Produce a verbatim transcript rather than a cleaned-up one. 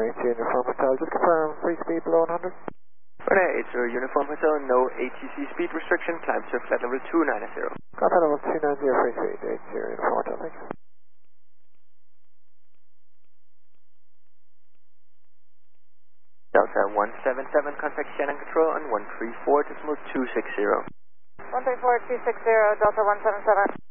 eight zero Uniform Hotel, just confirm free speed below one hundred. Renee eight zero Uniform Hotel, no A T C speed restriction, climb to flight level two nine zero. Contact level two nine zero, free speed, eight zero Uniform Hotel, thank you. Delta one seven seven, contact Shannon Control on one three four decimal two six zero. one three four two six zero, Delta one seven seven.